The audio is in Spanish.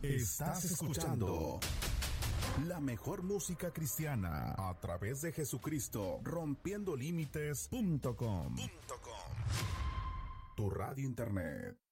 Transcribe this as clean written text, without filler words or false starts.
Estás escuchando la mejor música cristiana a través de Jesucristo, rompiendolímites.com. Tu radio internet.